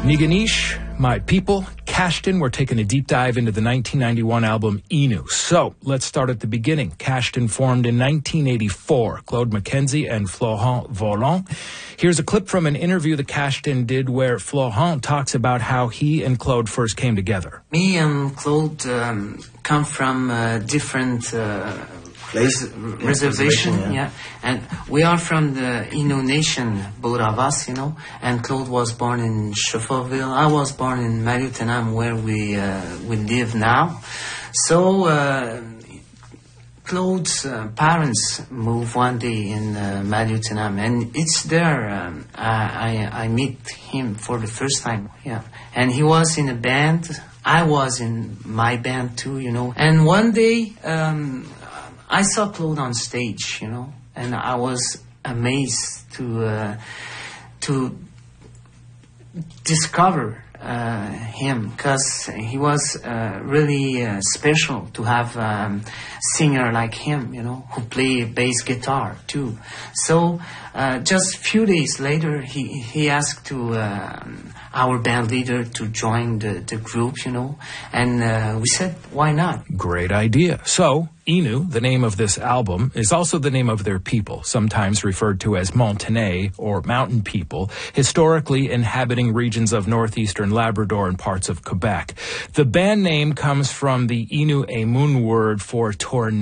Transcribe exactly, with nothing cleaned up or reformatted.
Niganish, My People, Kashtin. We're taking a deep dive into the nineteen ninety-one album Innu. So let's start at the beginning. Kashtin formed in nineteen eighty-four. Claude McKenzie and Florent Volant. Here's a clip from an interview that Kashtin did where Florent talks about how he and Claude first came together. Me and Claude um, come from uh, different uh, Place, res- yeah, reservation, yeah. yeah. And we are from the Innu Nation, both of us, you know. And Claude was born in Schefferville. I was born in Maliotenam, where we uh, we live now. So uh, Claude's uh, parents moved one day in uh, Maliotenam, and it's there um, I, I I meet him for the first time. Yeah, and he was in a band. I was in my band too, you know. And one day. Um, I saw Claude on stage, you know, and I was amazed to uh, to discover uh, him, because he was uh, really uh, special to have um, a singer like him, you know, who play bass guitar too. So uh, just a few days later, he he asked to uh, our band leader to join the, the group, you know, and uh, we said, why not? Great idea. So, Innu, the name of this album, is also the name of their people, sometimes referred to as Montagnais or mountain people, historically inhabiting regions of northeastern Labrador and parts of Quebec. The band name comes from the Innu Emun word for tornado.